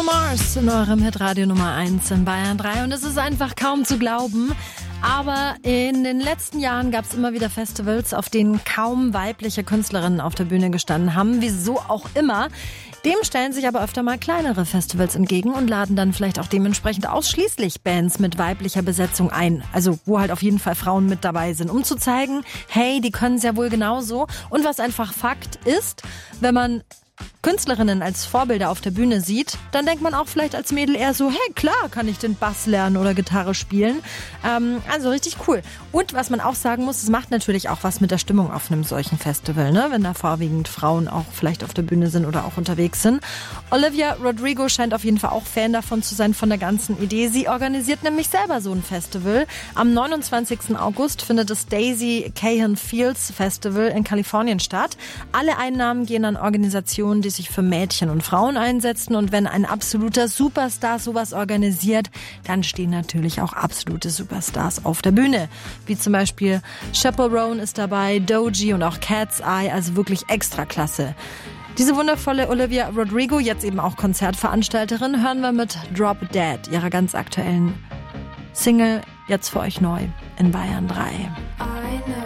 Bruno Mars in eurem Hitradio Nummer 1 in Bayern 3 und es ist einfach kaum zu glauben, aber in den letzten Jahren gab es immer wieder Festivals, auf denen kaum weibliche Künstlerinnen auf der Bühne gestanden haben, wieso auch immer. Dem stellen sich aber öfter mal kleinere Festivals entgegen und laden dann vielleicht auch dementsprechend ausschließlich Bands mit weiblicher Besetzung ein. Also wo halt auf jeden Fall Frauen mit dabei sind, um zu zeigen, hey, die können es ja wohl genauso. Und was einfach Fakt ist, wenn man Künstlerinnen als Vorbilder auf der Bühne sieht, dann denkt man auch vielleicht als Mädel eher so, hey, klar kann ich den Bass lernen oder Gitarre spielen. Also richtig cool. Und was man auch sagen muss, es macht natürlich auch was mit der Stimmung auf einem solchen Festival, ne? Wenn da vorwiegend Frauen auch vielleicht auf der Bühne sind oder auch unterwegs sind. Olivia Rodrigo scheint auf jeden Fall auch Fan davon zu sein, von der ganzen Idee. Sie organisiert nämlich selber so ein Festival. Am 29. August findet das Daisy Cahan Fields Festival in Kalifornien statt. Alle Einnahmen gehen an Organisationen, die sich für Mädchen und Frauen einsetzen. Und wenn ein absoluter Superstar sowas organisiert, dann stehen natürlich auch absolute Superstars auf der Bühne. Wie zum Beispiel Chaperone ist dabei, Doji und auch Cat's Eye, also wirklich extra klasse. Diese wundervolle Olivia Rodrigo, jetzt eben auch Konzertveranstalterin, hören wir mit Drop Dead, ihrer ganz aktuellen Single, jetzt für euch neu in Bayern 3.